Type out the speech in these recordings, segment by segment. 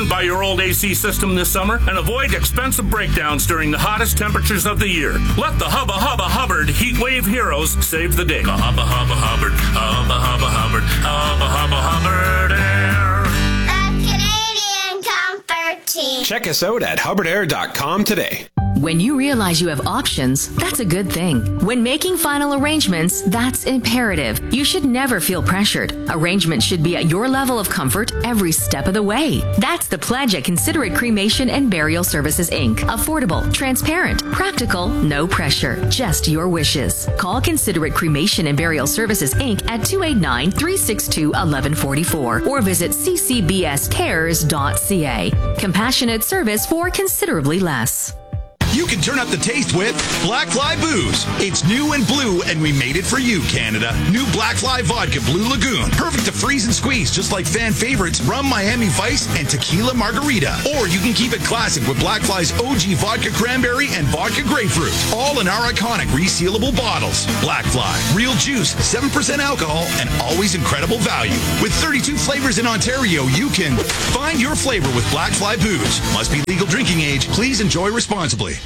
run by your old AC system this summer and avoid expensive breakdowns during the hottest temperatures of the year. Let the Hubba Hubba Hubbard Heat Wave Heroes save the day. The Hubba Hubba Hubbard, Hubba Hubba Hubbard, Hubba Hubba Hubbard Air. The Canadian Comfort Team. Check us out at hubbardair.com today. When you realize you have options, that's a good thing. When making final arrangements, that's imperative. You should never feel pressured. Arrangements should be at your level of comfort every step of the way. That's the pledge at Considerate Cremation and Burial Services, Inc. Affordable, transparent, practical, no pressure, just your wishes. Call Considerate Cremation and Burial Services, Inc. at 289-362-1144 or visit ccbscares.ca. Compassionate service for considerably less. You can turn up the taste with Black Fly Booze. It's new and blue, and we made it for you, Canada. New Black Fly Vodka Blue Lagoon. Perfect to freeze and squeeze, just like fan favorites Rum Miami Vice and Tequila Margarita. Or you can keep it classic with Black Fly's OG Vodka Cranberry and Vodka Grapefruit. All in our iconic resealable bottles. Black Fly. Real juice, 7% alcohol, and always incredible value. With 32 flavors in Ontario, you can find your flavor with Black Fly Booze. Must be legal drinking age. Please enjoy responsibly.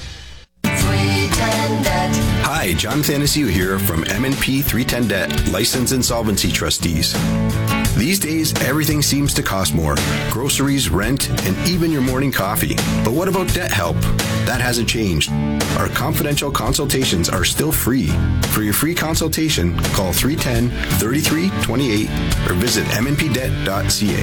Hi, John Thanasiu here from M&P 310 Debt, Licensed Insolvency Trustees. These days, everything seems to cost more. Groceries, rent, and even your morning coffee. But what about debt help? That hasn't changed. Our confidential consultations are still free. For your free consultation, call 310-3328 or visit mnpdebt.ca.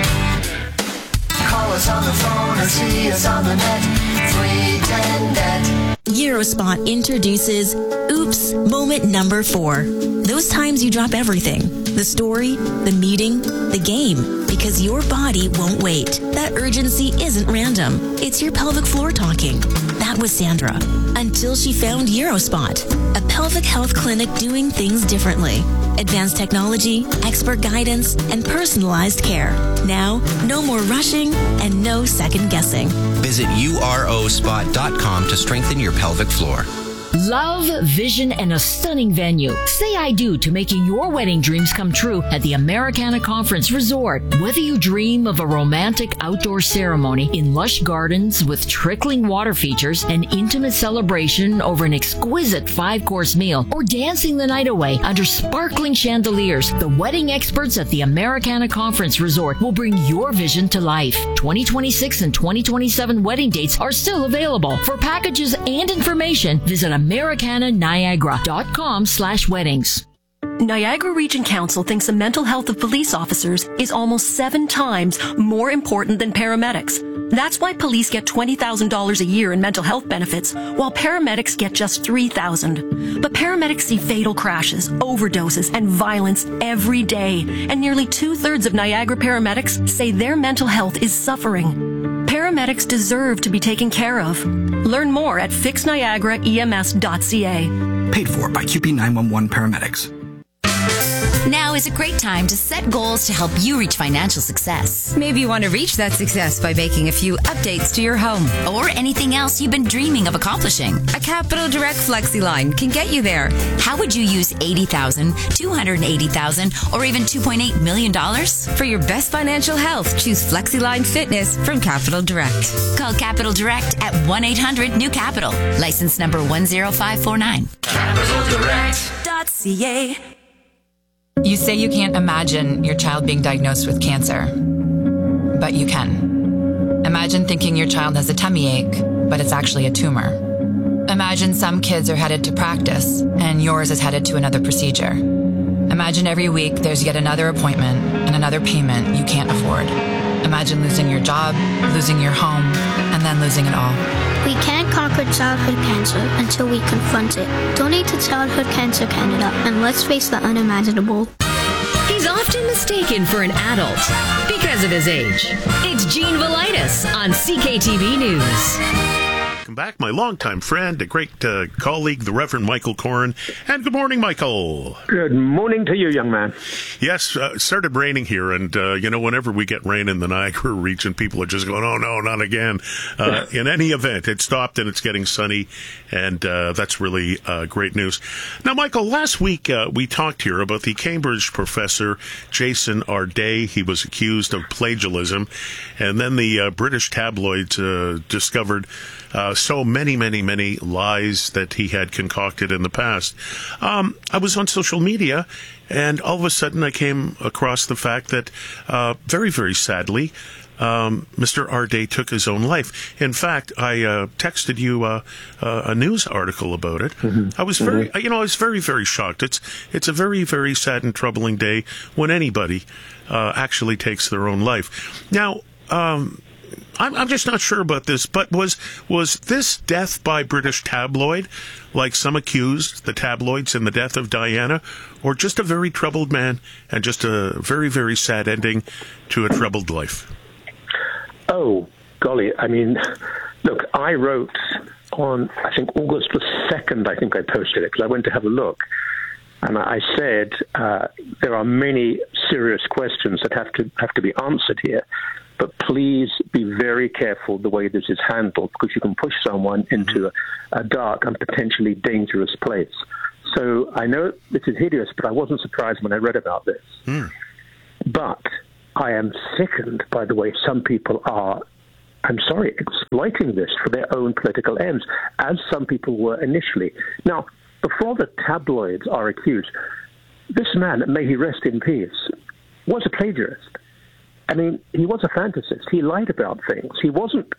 Call us on the phone or see us on the net. 310 Debt. Eurospot introduces Oops Moment Number 4. Those times you drop everything. The story, the meeting, the game. Because your body won't wait. That urgency isn't random. It's your pelvic floor talking. That was Sandra. Until she found Eurospot, a pelvic health clinic doing things differently. Advanced technology, expert guidance, and personalized care. Now, no more rushing and no second guessing. Visit urospot.com to strengthen your pelvic floor. Love, vision, and a stunning venue. Say I do to making your wedding dreams come true at the Americana Conference Resort. Whether you dream of a romantic outdoor ceremony in lush gardens with trickling water features, an intimate celebration over an exquisite 5-course meal, or dancing the night away under sparkling chandeliers, the wedding experts at the Americana Conference Resort will bring your vision to life. 2026 and 2027 wedding dates are still available. For packages and information, visit americananiagara.com/weddings. Niagara Region Council thinks the mental health of police officers is almost 7 times more important than paramedics. That's why police get $20,000 a year in mental health benefits, while paramedics get just $3,000. But paramedics see fatal crashes, overdoses, and violence every day, and nearly 2/3 of Niagara paramedics say their mental health is suffering. Paramedics deserve to be taken care of. Learn more at fixniagaraems.ca. Paid for by QP 911 paramedics. Now is a great time to set goals to help you reach financial success. Maybe you want to reach that success by making a few updates to your home. Or anything else you've been dreaming of accomplishing. A Capital Direct FlexiLine can get you there. How would you use $80,000, $280,000, or even $2.8 million? For your best financial health, choose FlexiLine Fitness from Capital Direct. Call Capital Direct at 1-800-NEW-CAPITAL. License number 10549. CapitalDirect.ca. You say you can't imagine your child being diagnosed with cancer, but you can. Imagine thinking your child has a tummy ache, but it's actually a tumor. Imagine some kids are headed to practice, and yours is headed to another procedure. Imagine every week there's yet another appointment and another payment you can't afford. Imagine losing your job, losing your home, and then losing it all. We can't conquer childhood cancer until we confront it. Donate to Childhood Cancer Canada and let's face the unimaginable. He's often mistaken for an adult because of his age. It's Gene Velitis on CKTV News. back my longtime friend, a great colleague, the Reverend Michael Coren. And good morning, Michael. Good morning to you, young man. Yes, it started raining here, and, whenever we get rain in the Niagara region, people are just going, oh, no, not again. In any event, it stopped, and it's getting sunny, and that's really great news. Now, Michael, last week we talked here about the Cambridge professor, Jason Arday. He was accused of plagiarism, and then the British tabloids discovered so many lies that he had concocted in the past. I was on social media, and all of a sudden I came across the fact that very, very sadly, Mr. Arday took his own life. In fact, I texted you a news article about it. I was very, I was very, very shocked. It's a very, very sad and troubling day when anybody actually takes their own life. Now, I'm just not sure about this, but was this death by British tabloid, like some accused the tabloids in the death of Diana, or just a very troubled man and just a very, very sad ending to a troubled life? Oh, golly. I mean, look, I wrote on, I think, August the 2nd, I think I posted it, because I went to have a look. And I said there are many serious questions that have to be answered here. But please be very careful the way this is handled, because you can push someone into a dark and potentially dangerous place. So I know this is hideous, but I wasn't surprised when I read about this. But I am sickened by the way some people are, I'm sorry, exploiting this for their own political ends, as some people were initially. Now, before the tabloids are accused, this man, may he rest in peace, was a plagiarist. I mean, he was a fantasist. He lied about things. He wasn't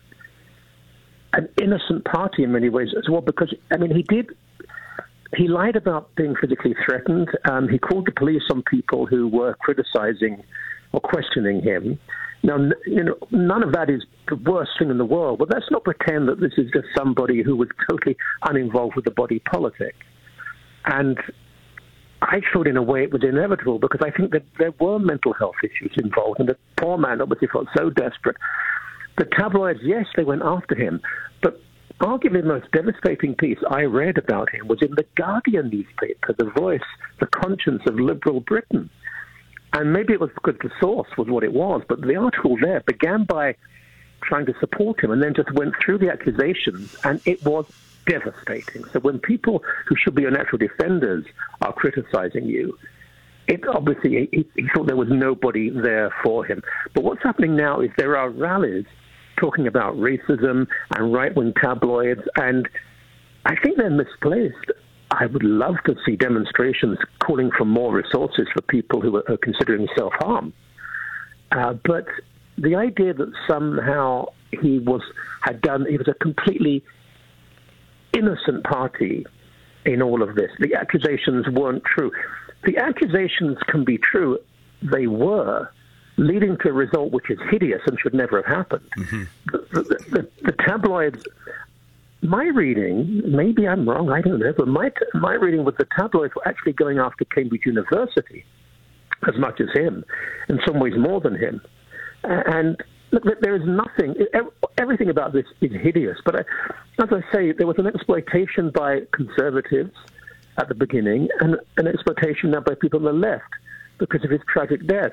an innocent party in many ways as well, because, I mean, he lied about being physically threatened. He called the police on people who were criticizing or questioning him. Now, none of that is the worst thing in the world, but let's not pretend that this is just somebody who was totally uninvolved with the body politic. And I thought in a way it was inevitable, because I think that there were mental health issues involved, and the poor man obviously felt so desperate. The tabloids, yes, they went after him, but arguably the most devastating piece I read about him was in the Guardian newspaper, the voice, the conscience of liberal Britain. And maybe it was because the source was what it was, but the article there began by trying to support him and then just went through the accusations, and it was devastating. So when people who should be your natural defenders are criticizing you, it obviously, he thought there was nobody there for him. But what's happening now is there are rallies talking about racism and right-wing tabloids, and I think they're misplaced. I would love to see demonstrations calling for more resources for people who are considering self-harm. But the idea that somehow he was a completely innocent party in all of this, the accusations weren't true. The accusations can be true. They were, leading to a result which is hideous and should never have happened. The tabloids... My reading, maybe I'm wrong, I don't know, but my reading was the tabloids were actually going after Cambridge University as much as him, in some ways more than him. And look, there is nothing, everything about this is hideous, but as I say, there was an exploitation by conservatives at the beginning and an exploitation now by people on the left because of his tragic death.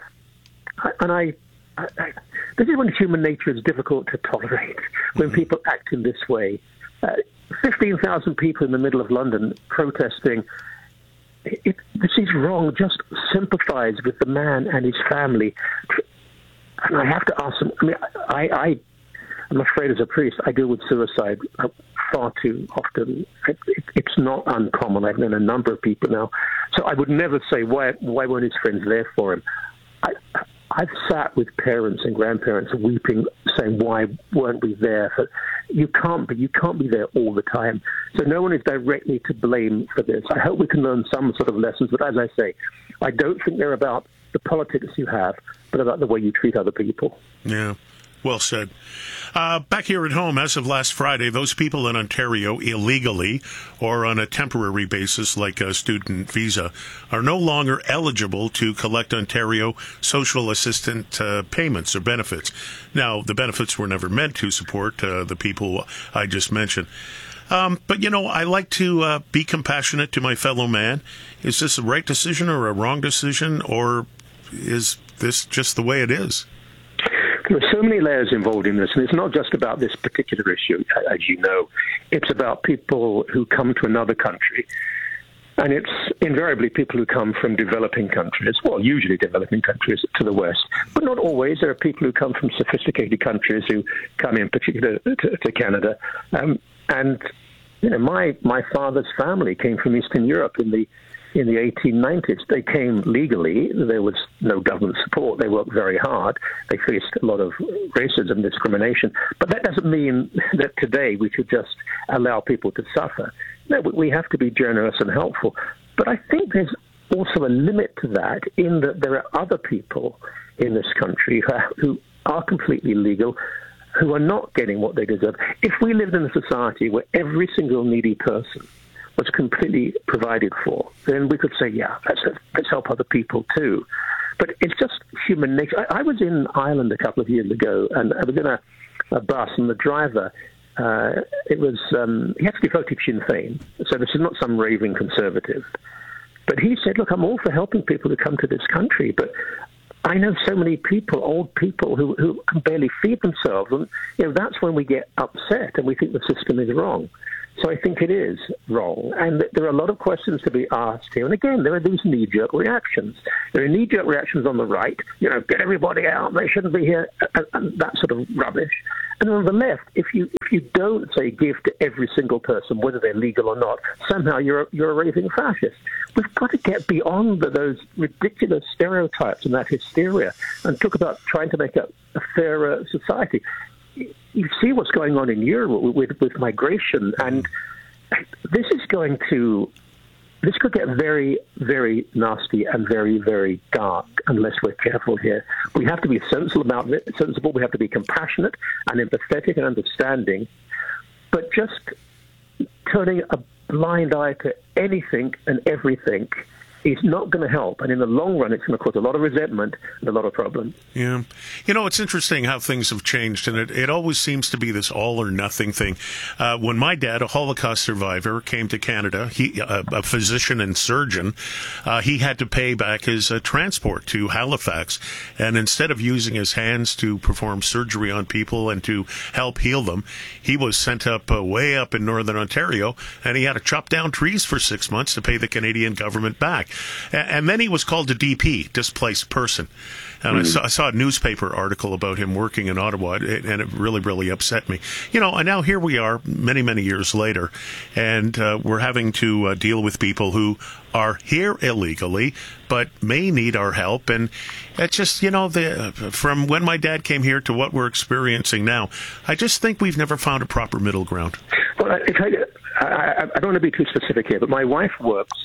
This is when human nature is difficult to tolerate, when people act in this way. 15,000 people in the middle of London protesting. This is wrong. Just sympathize with the man and his family. And I have to ask them, I mean, I'm afraid as a priest, I deal with suicide far too often. It's not uncommon. I've known a number of people now. So I would never say, why weren't his friends there for him? I've sat with parents and grandparents weeping, saying, why weren't we there? You can't be there all the time. So no one is directly to blame for this. I hope we can learn some sort of lessons. But as I say, I don't think they're about the politics you have, but about the way you treat other people. Yeah. Well said. Back here at home, as of last Friday, those people in Ontario illegally or on a temporary basis like a student visa are no longer eligible to collect Ontario social assistance payments or benefits. Now, the benefits were never meant to support the people I just mentioned. But, I like to be compassionate to my fellow man. Is this a right decision or a wrong decision, or is this just the way it is? There are so many layers involved in this, and it's not just about this particular issue, as you know. It's about people who come to another country, and it's invariably people who come from developing countries, well, usually developing countries to the West, but not always. There are people who come from sophisticated countries who come in particular to Canada. My father's family came from Eastern Europe in the 1890s. They came legally. There was no government support. They worked very hard. They faced a lot of racism, discrimination. But that doesn't mean that today we should just allow people to suffer. No, we have to be generous and helpful. But I think there's also a limit to that, in that there are other people in this country who are completely legal, who are not getting what they deserve. If we lived in a society where every single needy person was completely provided for, then we could say, yeah, let's help other people too. But it's just human nature. I was in Ireland a couple of years ago, and I was in a bus, and the driver, he actually voted Sinn Féin, so this is not some raving conservative. But he said, look, I'm all for helping people who come to this country, but I know so many people, old people, who can barely feed themselves, and that's when we get upset and we think the system is wrong. So I think it is wrong. And there are a lot of questions to be asked here. And again, there are these knee-jerk reactions. There are knee-jerk reactions on the right, get everybody out, they shouldn't be here, and that sort of rubbish. And on the left, if you don't say give to every single person, whether they're legal or not, somehow you're a raving fascist. We've got to get beyond those ridiculous stereotypes and that hysteria and talk about trying to make a fairer society. You see what's going on in Europe with migration, and this could get very, very nasty and very, very dark unless we're careful here. We have to be sensible. We have to be compassionate and empathetic and understanding, but just turning a blind eye to anything and everything is not going to help. And in the long run, it's going to cause a lot of resentment and a lot of problems. Yeah. It's interesting how things have changed, and it always seems to be this all or nothing thing. When my dad, a Holocaust survivor, came to Canada, he, a physician and surgeon, he had to pay back his transport to Halifax. And instead of using his hands to perform surgery on people and to help heal them, he was sent up way up in northern Ontario, and he had to chop down trees for 6 months to pay the Canadian government back. And then he was called a DP, displaced person. And I saw a newspaper article about him working in Ottawa, and it really, really upset me. And now here we are many, many years later, and we're having to deal with people who are here illegally, but may need our help. And it's just, from when my dad came here to what we're experiencing now, I just think we've never found a proper middle ground. Well, I don't want to be too specific here, but my wife works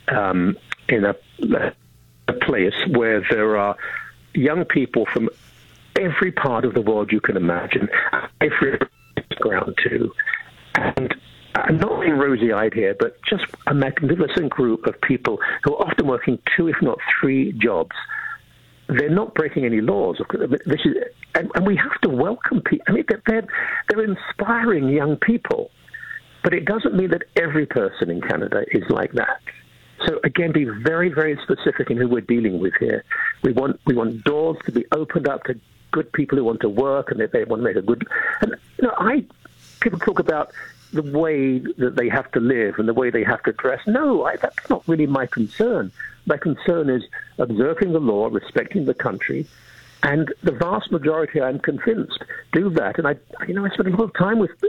in a place where there are young people from every part of the world you can imagine, every background too. And I'm not being rosy-eyed here, but just a magnificent group of people who are often working 2, if not 3 jobs. They're not breaking any laws. And we have to welcome people. I mean, they're inspiring young people. But it doesn't mean that every person in Canada is like that. So again, be very, very specific in who we're dealing with here. We want doors to be opened up to good people who want to work and they want to make a good. And people talk about the way that they have to live and the way they have to dress. No, that's not really my concern. My concern is observing the law, respecting the country, and the vast majority, I'm convinced, do that. And I spend a lot of time with.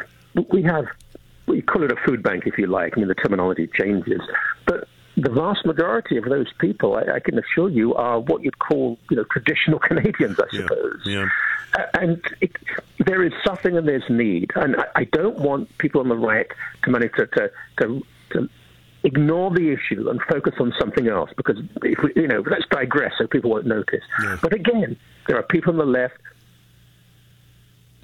We call it a food bank, if you like. I mean, the terminology changes. But the vast majority of those people, I can assure you, are what you'd call, traditional Canadians, I suppose. Yeah. And there is suffering and there's need. And I don't want people on the right to manage to ignore the issue and focus on something else, because let's digress so people won't notice. Yeah. But again, there are people on the left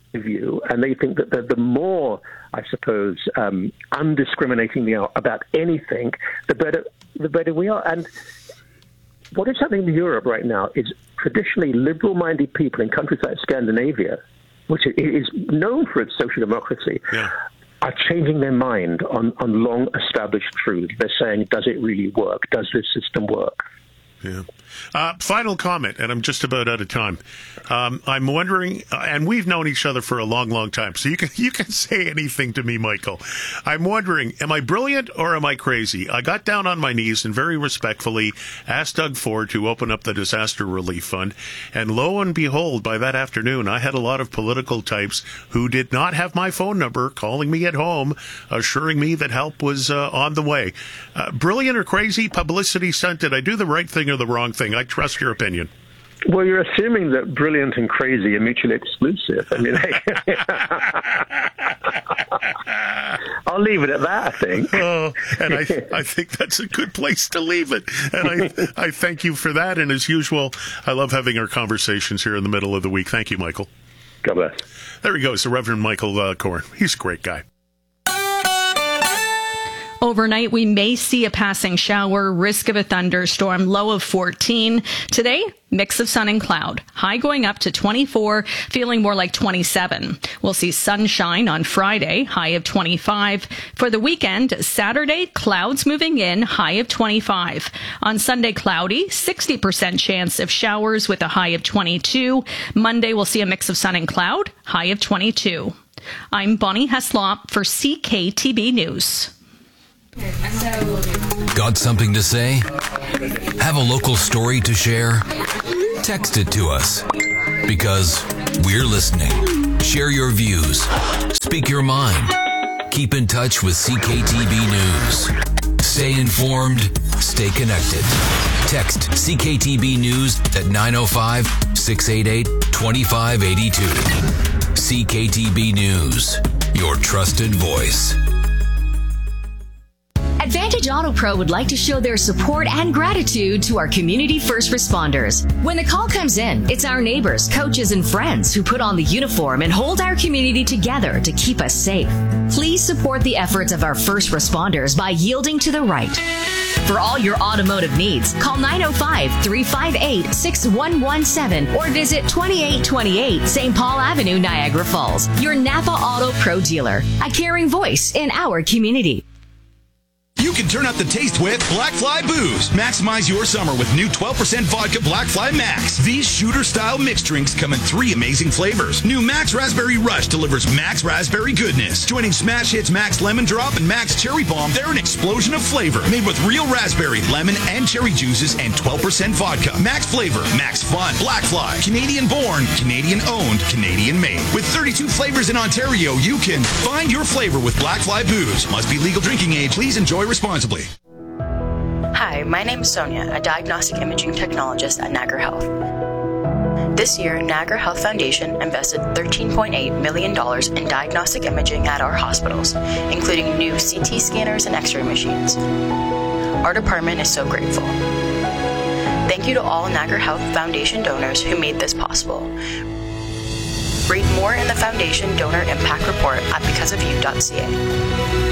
view, and they think that the more, I suppose, undiscriminating we are about anything, the better we are. And what is happening in Europe right now is traditionally liberal-minded people in countries like Scandinavia, which is known for its social democracy, are changing their mind on long-established truths. They're saying, does it really work? Does this system work? Yeah. Final comment, and I'm just about out of time. I'm wondering, and we've known each other for a long, long time, so you can say anything to me, Michael. I'm wondering, am I brilliant or am I crazy? I got down on my knees and very respectfully asked Doug Ford to open up the Disaster Relief Fund, and lo and behold, by that afternoon, I had a lot of political types who did not have my phone number calling me at home, assuring me that help was on the way. Brilliant or crazy? Publicity stunt? Did I do the right thing or the wrong thing? I trust your opinion. Well, you're assuming that brilliant and crazy are mutually exclusive. I mean, I'll leave it at that, I think. And I think that's a good place to leave it. And I thank you for that. And as usual, I love having our conversations here in the middle of the week. Thank you, Michael. God bless. There he goes, the Reverend Michael Korn. He's a great guy. Overnight, we may see a passing shower, risk of a thunderstorm, low of 14. Today, mix of sun and cloud. High going up to 24, feeling more like 27. We'll see sunshine on Friday, high of 25. For the weekend, Saturday, clouds moving in, high of 25. On Sunday, cloudy, 60% chance of showers with a high of 22. Monday, we'll see a mix of sun and cloud, high of 22. I'm Bonnie Heslop for CKTB News. Got something to say? Have a local story to share? Text it to us, because we're listening. Share your views. Speak your mind. Keep in touch with CKTB News. Stay informed. Stay connected. Text CKTB News at 905-688-2582. CKTB News, your trusted voice. Advantage Auto Pro would like to show their support and gratitude to our community first responders. When the call comes in, it's our neighbors, coaches, and friends who put on the uniform and hold our community together to keep us safe. Please support the efforts of our first responders by yielding to the right. For all your automotive needs, call 905-358-6117 or visit 2828 St. Paul Avenue, Niagara Falls. Your Napa Auto Pro dealer, a caring voice in our community. You can turn up the taste with Black Fly Booze. Maximize your summer with new 12% vodka Black Fly Max. These shooter-style mixed drinks come in 3 amazing flavors. New Max Raspberry Rush delivers Max Raspberry goodness. Joining Smash Hits Max Lemon Drop and Max Cherry Bomb, they're an explosion of flavor. Made with real raspberry, lemon, and cherry juices and 12% vodka. Max flavor, Max fun. Black Fly, Canadian-born, Canadian-owned, Canadian-made. With 32 flavors in Ontario, you can find your flavor with Black Fly Booze. Must be legal drinking age. Please enjoy responsibly. Hi, my name is Sonia, a diagnostic imaging technologist at Niagara Health. This year, Niagara Health Foundation invested $13.8 million in diagnostic imaging at our hospitals, including new CT scanners and X-ray machines. Our department is so grateful. Thank you to all Niagara Health Foundation donors who made this possible. Read more in the Foundation Donor Impact Report at becauseofyou.ca.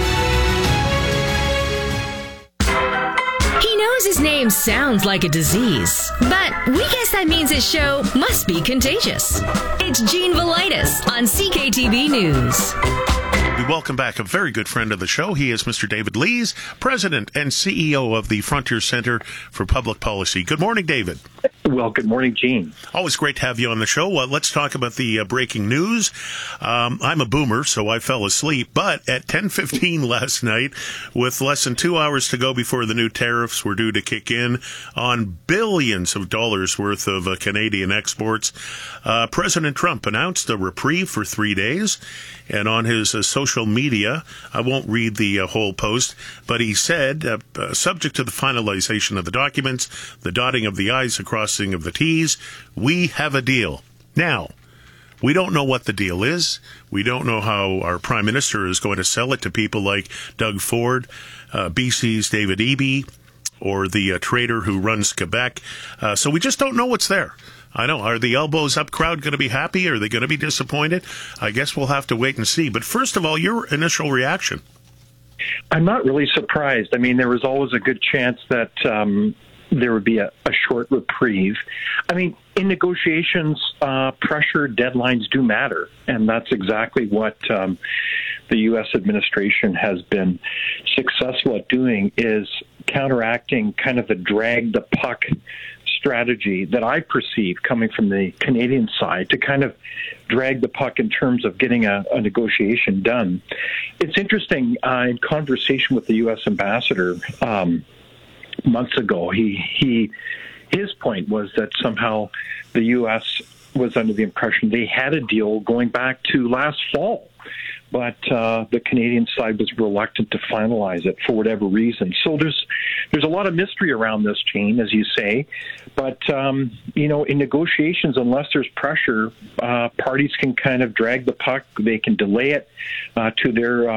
He knows his name sounds like a disease, but we guess that means his show must be contagious. It's Gene Velitis on CKTB News. We welcome back a very good friend of the show. He is Mr. David Lees, President and CEO of the Frontier Center for Public Policy. Good morning, David. Well, good morning, Gene. Always great to have you on the show. Let's talk about the breaking news. I'm a boomer, so I fell asleep. But at 10:15 last night, with less than 2 hours to go before the new tariffs were due to kick in on billions of dollars worth of Canadian exports, President Trump announced a reprieve for 3 days. And on his social media, I won't read the whole post, but he said, subject to the finalization of the documents, the dotting of the I's, the crossing of the T's, we have a deal. Now, we don't know what the deal is. We don't know how our Prime Minister is going to sell it to people like Doug Ford, BC's David Eby, or the trader who runs Quebec. So we just don't know what's there. I know. Are the elbows up crowd going to be happy? Are they going to be disappointed? I guess we'll have to wait and see. But first of all, your initial reaction. I'm not really surprised. I mean, there was always a good chance that there would be a short reprieve. I mean, in negotiations, pressure deadlines do matter, and that's exactly what the U.S. administration has been successful at doing, is counteracting kind of the drag the puck strategy that I perceive coming from the Canadian side to kind of drag the puck in terms of getting a negotiation done. It's interesting, in conversation with the U.S. ambassador months ago, his point was that somehow the U.S. was under the impression they had a deal going back to last fall, but the Canadian side was reluctant to finalize it for whatever reason. So there's a lot of mystery around this, Jane, as you say. But in negotiations, unless there's pressure, parties can kind of drag the puck. They can delay it to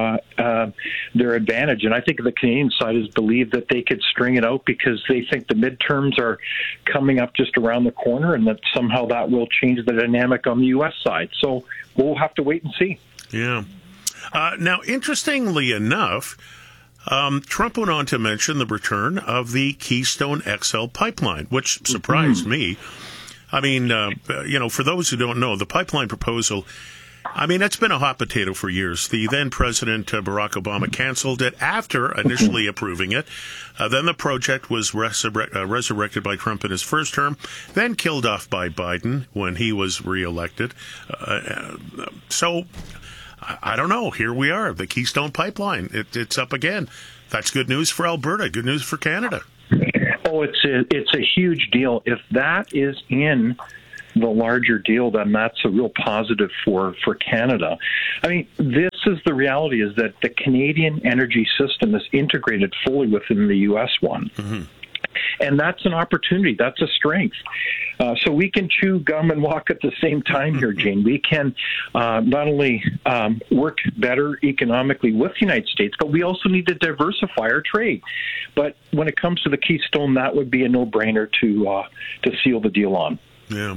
their advantage. And I think the Canadian side has believed that they could string it out because they think the midterms are coming up just around the corner, and that somehow that will change the dynamic on the U.S. side. So we'll have to wait and see. Yeah. Now, interestingly enough, Trump went on to mention the return of the Keystone XL pipeline, which surprised me. I mean, for those who don't know, the pipeline proposal, I mean, it's been a hot potato for years. The then President Barack Obama canceled it after initially approving it. Then the project was resurrected by Trump in his first term, then killed off by Biden when he was reelected. So I don't know. Here we are, the Keystone Pipeline. It's up again. That's good news for Alberta. Good news for Canada. Oh, it's a huge deal. If that is in the larger deal, then that's a real positive for Canada. I mean, this is the reality, is that the Canadian energy system is integrated fully within the U.S. one. Mm-hmm. And that's an opportunity. That's a strength. So we can chew gum and walk at the same time here, Jane. We can not only work better economically with the United States, but we also need to diversify our trade. But when it comes to the Keystone, that would be a no-brainer to seal the deal on. Yeah.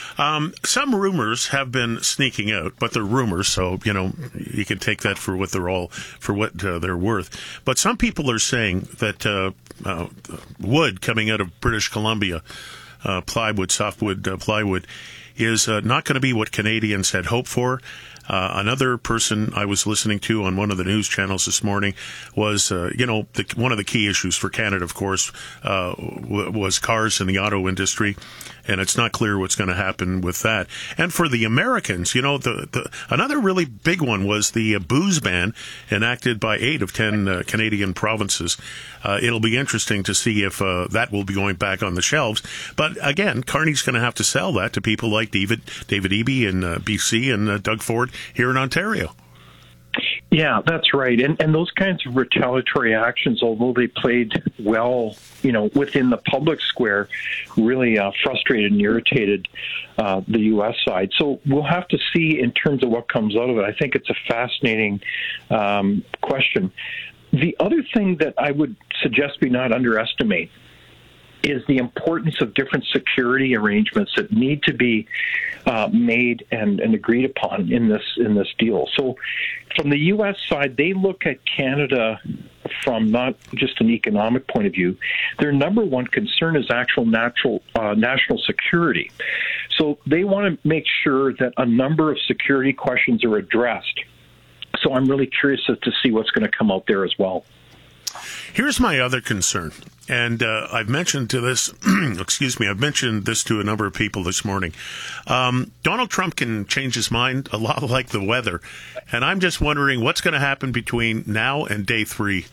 Some rumors have been sneaking out, but they're rumors, so, you can take that for what they're worth. But some people are saying that wood coming out of British Columbia, plywood, softwood plywood, is not going to be what Canadians had hoped for. Another person I was listening to on one of the news channels this morning was, one of the key issues for Canada, of course, was cars in the auto industry. And it's not clear what's going to happen with that. And for the Americans, another really big one was the booze ban enacted by 8 of 10 Canadian provinces. It'll be interesting to see if that will be going back on the shelves. But again, Carney's going to have to sell that to people like David Eby in BC and Doug Ford here in Ontario. Yeah, that's right. And those kinds of retaliatory actions, although they played well, within the public square, really frustrated and irritated the U.S. side. So we'll have to see in terms of what comes out of it. I think it's a fascinating question. The other thing that I would suggest we not underestimate is the importance of different security arrangements that need to be made and agreed upon in this deal. So from the U.S. side, they look at Canada from not just an economic point of view. Their number one concern is actual national security. So they want to make sure that a number of security questions are addressed. So I'm really curious as to see what's going to come out there as well. Here's my other concern, and I've mentioned this to a number of people this morning. Donald Trump can change his mind a lot like the weather, and I'm just wondering what's going to happen between now and day 3.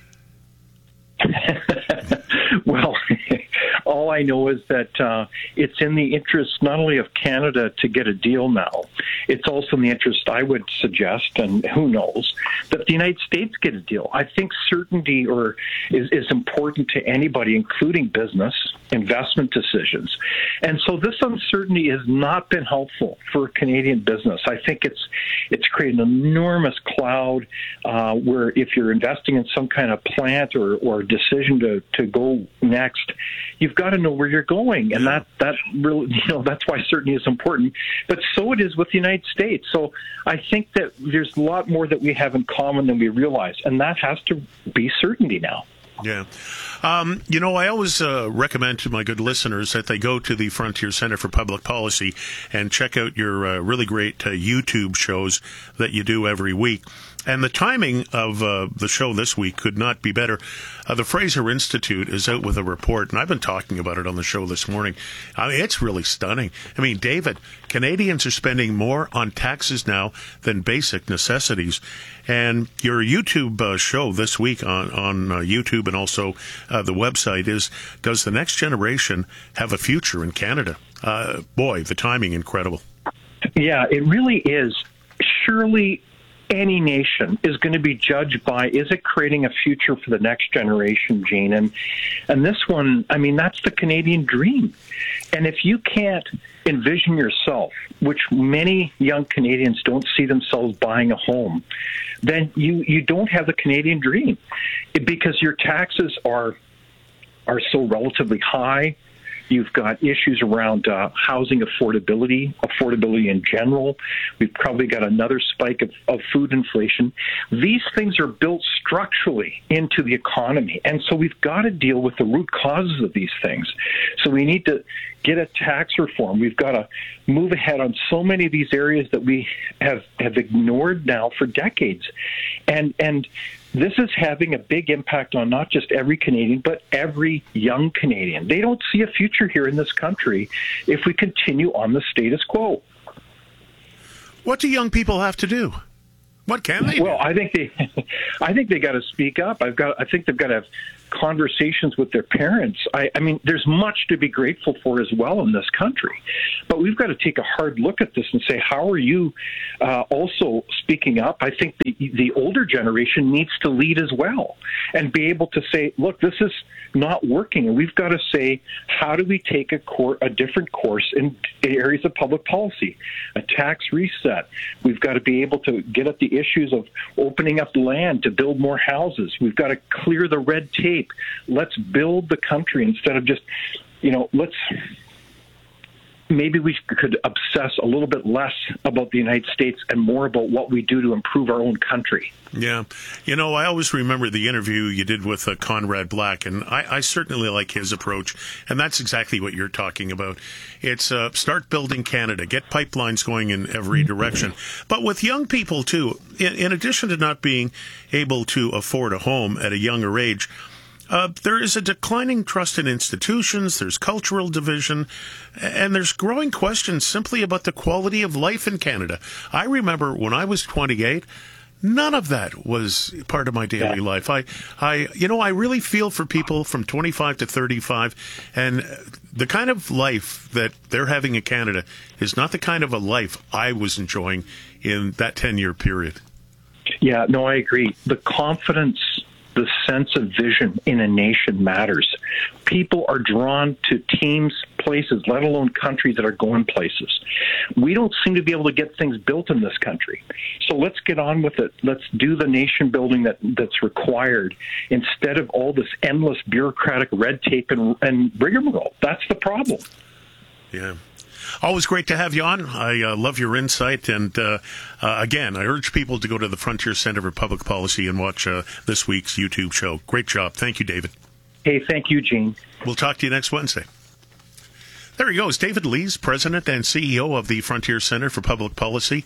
Well, all I know is that it's in the interest not only of Canada to get a deal now, it's also in the interest, I would suggest, and who knows, that the United States get a deal. I think certainty is important to anybody, including business, investment decisions. And so this uncertainty has not been helpful for Canadian business. I think it's created an enormous cloud where if you're investing in some kind of plant or decision to go next, you've got to know where you're going. And that really, that's why certainty is important. But so it is with the United States. So I think that there's a lot more that we have in common than we realize. And that has to be certainty now. Yeah. I always recommend to my good listeners that they go to the Frontier Center for Public Policy and check out your really great YouTube shows that you do every week. And the timing of the show this week could not be better. The Fraser Institute is out with a report, and I've been talking about it on the show this morning. I mean, it's really stunning. I mean, David, Canadians are spending more on taxes now than basic necessities. And your YouTube show this week on YouTube and also the website is, Does the Next Generation Have a Future in Canada? Boy, the timing, incredible. Yeah, it really is. Surely any nation is going to be judged by, is it creating a future for the next generation, Gene? And this one, I mean, that's the Canadian dream. And if you can't envision yourself, which many young Canadians don't see themselves buying a home, then you don't have the Canadian dream, because your taxes are so relatively high. You've got issues around housing affordability in general. We've probably got another spike of food inflation. These things are built structurally into the economy, and so we've got to deal with the root causes of these things. So we need to get a tax reform. We've got to move ahead on so many of these areas that we have ignored now for decades. And this is having a big impact on not just every Canadian, but every young Canadian. They don't see a future here in this country if we continue on the status quo. What do young people have to do? What can they do? Well, I think they got to speak up. I think they've got to have conversations with their parents. I mean, there's much to be grateful for as well in this country, but we've got to take a hard look at this and say, how are you also speaking up? I think the older generation needs to lead as well and be able to say, look, this is not working. And we've got to say, how do we take a different course in areas of public policy? A tax reset. We've got to be able to get at the issues of opening up land to build more houses. We've got to clear the red tape. Let's build the country instead of just, maybe we could obsess a little bit less about the United States and more about what we do to improve our own country. Yeah. I always remember the interview you did with Conrad Black, and I certainly like his approach, and that's exactly what you're talking about. It's start building Canada, get pipelines going in every direction. But with young people, too, in addition to not being able to afford a home at a younger age, there is a declining trust in institutions, there's cultural division, and there's growing questions simply about the quality of life in Canada. I remember when I was 28, none of that was part of my daily life. I really feel for people from 25 to 35, and the kind of life that they're having in Canada is not the kind of a life I was enjoying in that 10-year period. Yeah, no, I agree. The confidence, the sense of vision in a nation matters. People are drawn to teams, places, let alone countries that are going places. We don't seem to be able to get things built in this country. So let's get on with it. Let's do the nation building that's required instead of all this endless bureaucratic red tape and rigmarole. That's the problem. Yeah. Always great to have you on. I love your insight. And again, I urge people to go to the Frontier Center for Public Policy and watch this week's YouTube show. Great job. Thank you, David. Hey, thank you, Gene. We'll talk to you next Wednesday. There he goes, David Lees, President and CEO of the Frontier Center for Public Policy.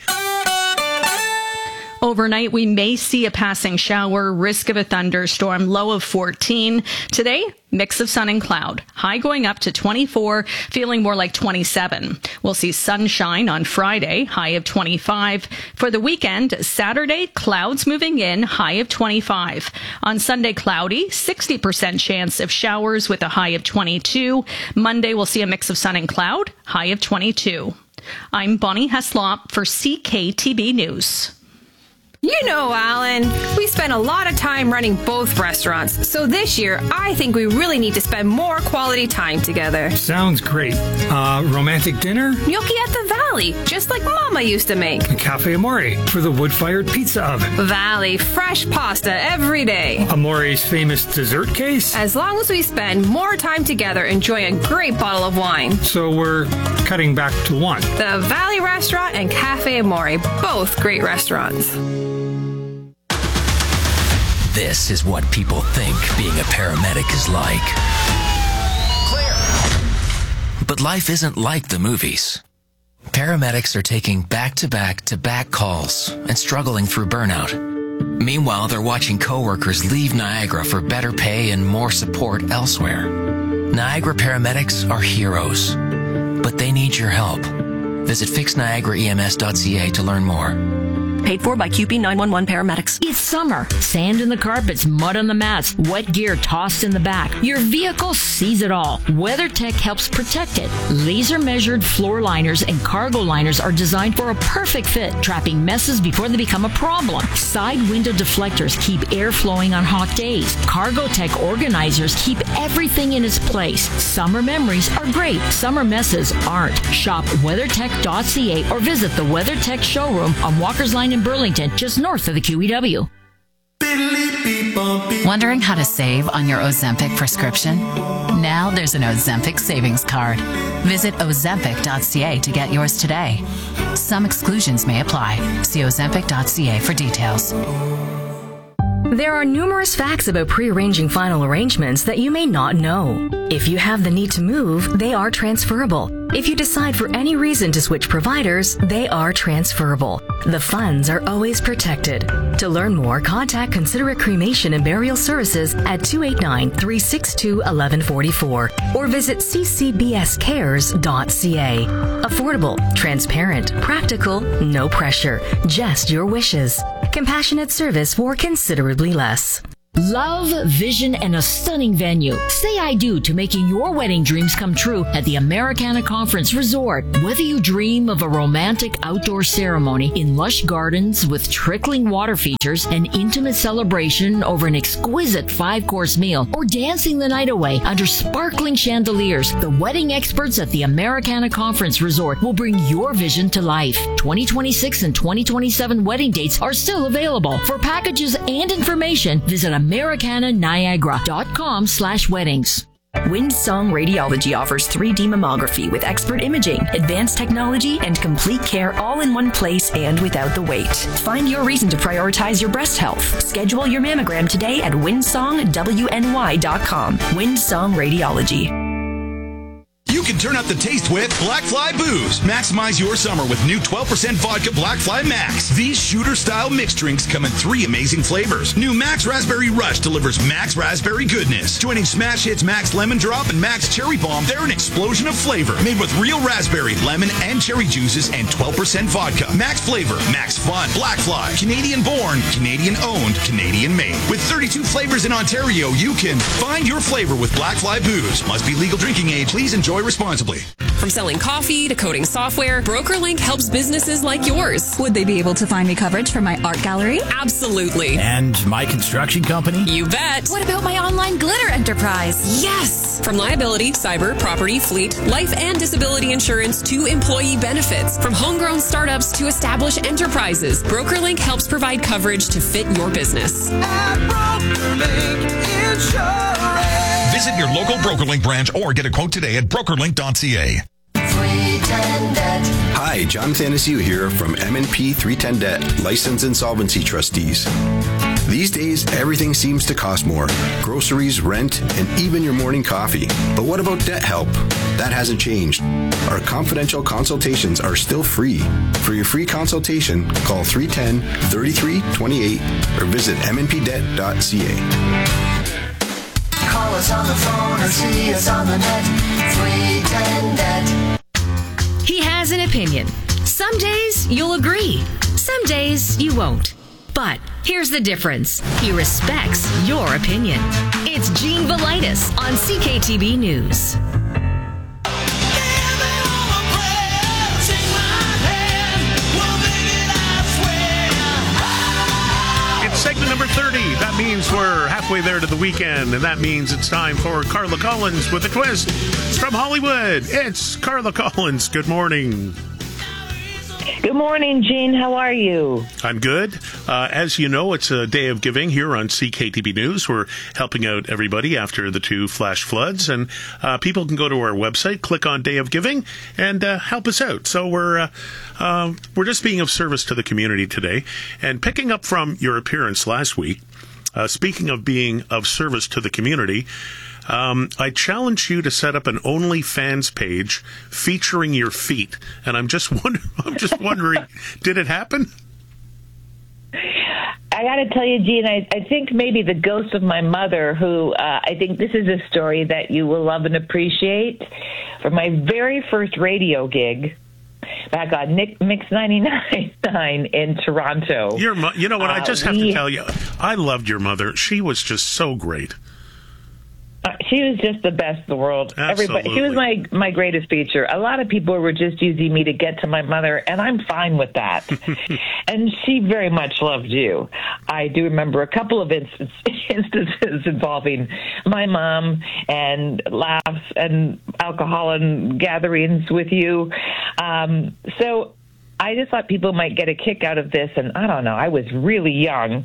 Overnight, we may see a passing shower, risk of a thunderstorm, low of 14. Today, mix of sun and cloud. High going up to 24, feeling more like 27. We'll see sunshine on Friday, high of 25. For the weekend, Saturday, clouds moving in, high of 25. On Sunday, cloudy, 60% chance of showers with a high of 22. Monday, we'll see a mix of sun and cloud, high of 22. I'm Bonnie Heslop for CKTB News. You know, Alan, we spend a lot of time running both restaurants, so this year I think we really need to spend more quality time together. Sounds great. Romantic dinner? Gnocchi at the Valley, just like Mama used to make. Cafe Amore for the wood-fired pizza oven. Valley, fresh pasta every day. Amore's famous dessert case? As long as we spend more time together enjoying a great bottle of wine. So we're cutting back to one. The Valley Restaurant and Cafe Amore, both great restaurants. This is what people think being a paramedic is like. Clear! But life isn't like the movies. Paramedics are taking back-to-back-to-back calls and struggling through burnout. Meanwhile, they're watching coworkers leave Niagara for better pay and more support elsewhere. Niagara paramedics are heroes, but they need your help. Visit fixniagaraems.ca to learn more. Paid for by QP 911 paramedics. It's summer. Sand in the carpets, mud on the mats, wet gear tossed in the back. Your vehicle sees it all. WeatherTech helps protect it. Laser measured floor liners and cargo liners are designed for a perfect fit, trapping messes before they become a problem. Side window deflectors keep air flowing on hot days. CargoTech organizers keep everything in its place. Summer memories are great. Summer messes aren't. Shop WeatherTech.ca or visit the WeatherTech showroom on Walker's Line in Burlington, just north of the QEW. Wondering how to save on your Ozempic prescription? Now there's an Ozempic savings card. Visit Ozempic.ca to get yours today. Some exclusions may apply. See Ozempic.ca for details. There are numerous facts about prearranging final arrangements that you may not know. If you have the need to move, they are transferable. If you decide for any reason to switch providers, they are transferable. The funds are always protected. To learn more, contact Considerate Cremation and Burial Services at 289-362-1144 or visit ccbscares.ca. Affordable, transparent, practical, no pressure, just your wishes. Compassionate service for considerably less. Love, vision, and a stunning venue. Say I do to making your wedding dreams come true at the Americana Conference Resort. Whether you dream of a romantic outdoor ceremony in lush gardens with trickling water features, an intimate celebration over an exquisite 5-course meal, or dancing the night away under sparkling chandeliers, the wedding experts at the Americana Conference Resort will bring your vision to life. 2026 and 2027 wedding dates are still available. For packages and information, visit AmericanaNiagara.com/weddings. Windsong Radiology offers 3D mammography with expert imaging, advanced technology, and complete care all in one place and without the wait. Find your reason to prioritize your breast health. Schedule your mammogram today at windsongwny.com. Windsong Radiology. You can turn up the taste with Black Fly Booze. Maximize your summer with new 12% vodka Black Fly Max. These shooter-style mixed drinks come in 3 amazing flavors. New Max Raspberry Rush delivers Max Raspberry goodness. Joining smash hits Max Lemon Drop and Max Cherry Bomb, they're an explosion of flavor. Made with real raspberry, lemon, and cherry juices and 12% vodka. Max flavor, Max fun. Black Fly, Canadian-born, Canadian-owned, Canadian-made. With 32 flavors in Ontario, you can find your flavor with Black Fly Booze. Must be legal drinking age. Please enjoy responsibly. From selling coffee to coding software, BrokerLink helps businesses like yours. Would they be able to find me coverage for my art gallery? Absolutely. And my construction company? You bet. What about my online glitter enterprise? Yes! From liability, cyber, property, fleet, life and disability insurance to employee benefits. From homegrown startups to established enterprises, BrokerLink helps provide coverage to fit your business. At BrokerLink Insurance. Visit your local BrokerLink branch or get a quote today at brokerlink.ca. Hi, John Thanasiu here from M&P 310 Debt, Licensed Insolvency Trustees. These days, everything seems to cost more. Groceries, rent, and even your morning coffee. But what about debt help? That hasn't changed. Our confidential consultations are still free. For your free consultation, call 310-3328 or visit mnpdebt.ca. Call us on the phone or see us on the net. 310 Debt. He has an opinion. Some days you'll agree. Some days you won't. But here's the difference. He respects your opinion. It's Gene Velitis on CKTB News. Sing my 12:30. That means we're halfway there to the weekend, and that means it's time for Carla Collins with a twist from Hollywood. It's Carla Collins. Good morning. Good morning, Gene. How are you? I'm good. As you know, it's a day of giving here on CKTB News. We're helping out everybody after the 2 flash floods, and people can go to our website, click on Day of Giving, and help us out. So we're just being of service to the community today. And picking up from your appearance last week, speaking of being of service to the community, I challenged you to set up an OnlyFans page featuring your feet, and I'm just wondering, did it happen? I got to tell you, Gene, I think maybe the ghost of my mother, who I think this is a story that you will love and appreciate. For my very first radio gig back on Mix 99.9 in Toronto. You know what? I just have to tell you, I loved your mother. She was just so great. She was just the best in the world. Absolutely. Everybody. She was my greatest feature. A lot of people were just using me to get to my mother, and I'm fine with that. And she very much loved you. I do remember a couple of instances involving my mom and laughs and alcohol and gatherings with you. So I just thought people might get a kick out of this, and I don't know, I was really young,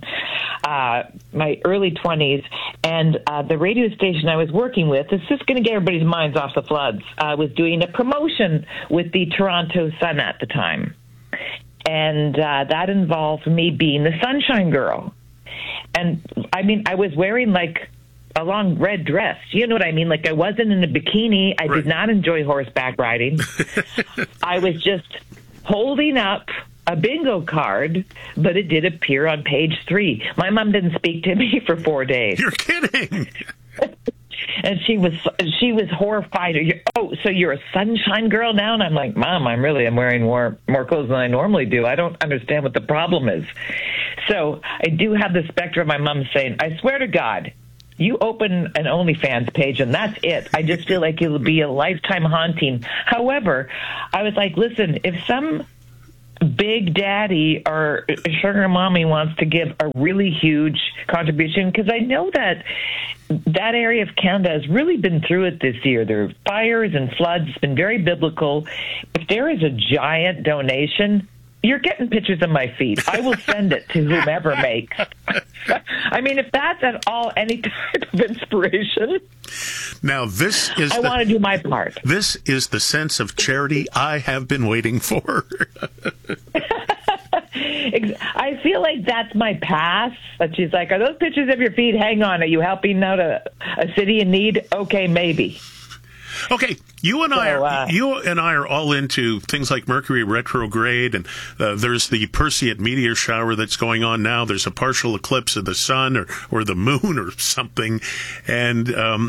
my early 20s, and the radio station I was working with, it's just going to get everybody's minds off the floods, was doing a promotion with the Toronto Sun at the time, and that involved me being the Sunshine Girl. And, I mean, I was wearing, like, a long red dress. You know what I mean? Like, I wasn't in a bikini. I did not enjoy horseback riding. I was just holding up a bingo card, but it did appear on page 3. My mom didn't speak to me for 4 days. You're kidding. And she was horrified. Oh, so you're a Sunshine Girl now? And I'm like, Mom, I'm wearing more clothes than I normally do. I don't understand what the problem is. So I do have the specter of my mom saying, I swear to God, you open an OnlyFans page and that's it. I just feel like it'll be a lifetime haunting. However, I was like, listen, if some big daddy or sugar mommy wants to give a really huge contribution, because I know that area of Canada has really been through it this year. There are fires and floods. It's been very biblical. If there is a giant donation, you're getting pictures of my feet. I will send it to whomever makes. I mean, if that's at all any type of inspiration. Now, I want to do my part. This is the sense of charity I have been waiting for. I feel like that's my pass. But she's like, are those pictures of your feet? Hang on. Are you helping out a city in need? Okay, maybe. Okay, you and I are all into things like Mercury retrograde, and there's the Perseid meteor shower that's going on now. There's a partial eclipse of the sun or the moon or something, and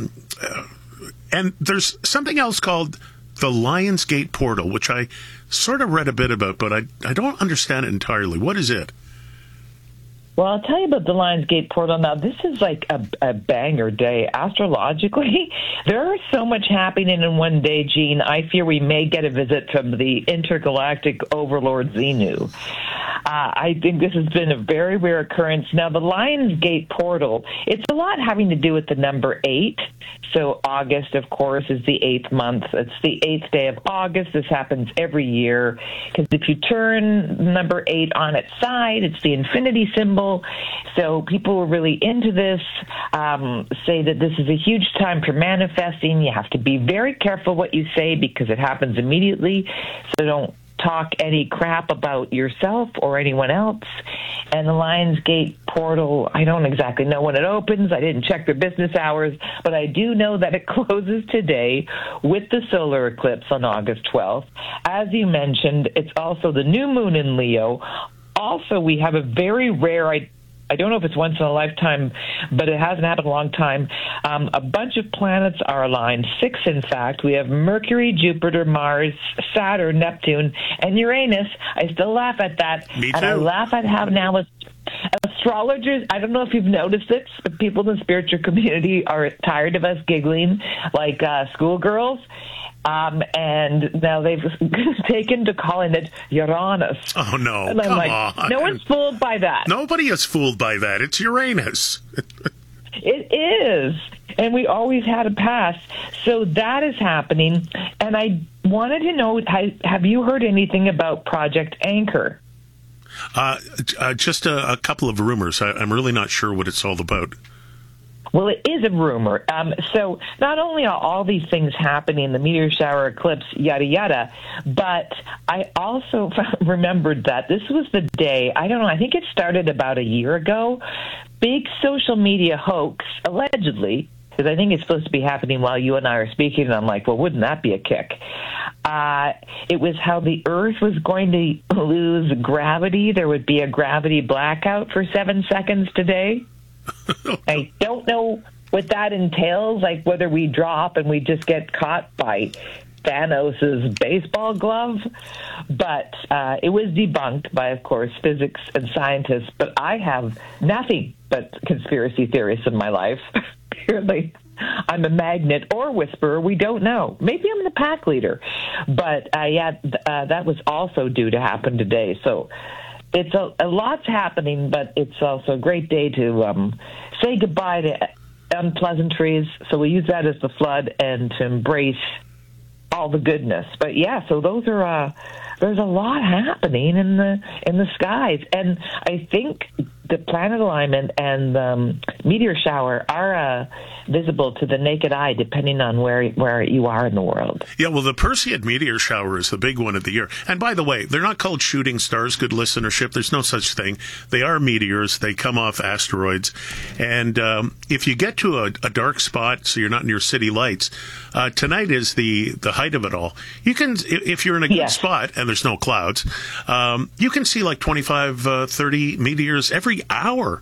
there's something else called the Lionsgate portal, which I sort of read a bit about, but I don't understand it entirely. What is it? Well, I'll tell you about the Lionsgate portal now. This is like a banger day. Astrologically, there is so much happening in one day, Gene. I fear we may get a visit from the intergalactic overlord Xenu. I think this has been a very rare occurrence. Now, the Lionsgate portal, it's a lot having to do with the number 8. So August, of course, is the 8th month. It's the 8th day of August. This happens every year because if you turn number 8 on its side, it's the infinity symbol. So people who are really into this say that this is a huge time for manifesting. You have to be very careful what you say because it happens immediately. So don't talk any crap about yourself or anyone else. And the Lionsgate portal, I don't exactly know when it opens. I didn't check their business hours, but I do know that it closes today with the solar eclipse on August 12th. As you mentioned, it's also the new moon in Leo. Also, we have a very rare, I don't know if it's once in a lifetime, but it hasn't happened in a long time. A bunch of planets are aligned, 6 in fact. We have Mercury, Jupiter, Mars, Saturn, Neptune, and Uranus. I still laugh at that. Me too. And I laugh at how now astrologers, I don't know if you've noticed it, but people in the spiritual community are tired of us giggling like schoolgirls. And now they've taken to calling it Uranus. Oh, no. And I'm Come like, on. no one's fooled by that. Nobody is fooled by that. It's Uranus. It is. And we always had a pass. So that is happening. And I wanted to know, have you heard anything about Project Anchor? Just a couple of rumors. I'm really not sure what it's all about. Well, it is a rumor. So not only are all these things happening, the meteor shower, eclipse, yada, yada, but I also remembered that this was the day, I don't know, I think it started about a year ago, big social media hoax, allegedly, because I think it's supposed to be happening while you and I are speaking, and I'm like, well, wouldn't that be a kick? It was how the Earth was going to lose gravity. There would be a gravity blackout for 7 seconds today. I don't know what that entails, like whether we drop and we just get caught by Thanos' baseball glove. But it was debunked by, of course, physics and scientists. But I have nothing but conspiracy theorists in my life. Apparently, I'm a magnet or whisperer. We don't know. Maybe I'm the pack leader. But, that was also due to happen today. So it's a lot's happening, but it's also a great day to say goodbye to unpleasantries. So we use that as the flood and to embrace all the goodness. But yeah, so those are there's a lot happening in the skies, and I think the planet alignment and meteor shower are visible to the naked eye, depending on where you are in the world. Yeah, well, the Perseid meteor shower is the big one of the year. And by the way, they're not called shooting stars, good listenership. There's no such thing. They are meteors. They come off asteroids. And if you get to a dark spot, so you're not near city lights, tonight is the height of it all. You can, if you're in a good spot and there's no clouds, you can see like 25, 30 meteors every hour.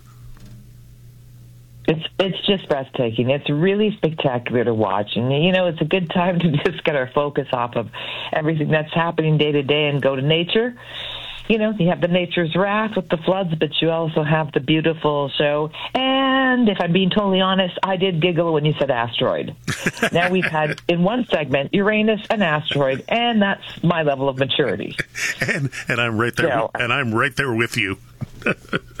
It's just breathtaking. It's really spectacular to watch. And, you know, it's a good time to just get our focus off of everything that's happening day to day and go to nature. You know, you have the nature's wrath with the floods, but you also have the beautiful show. And if I'm being totally honest, I did giggle when you said asteroid. Now we've had, in one segment, Uranus and asteroid, and that's my level of maturity. And I'm right there. And I'm right there with you.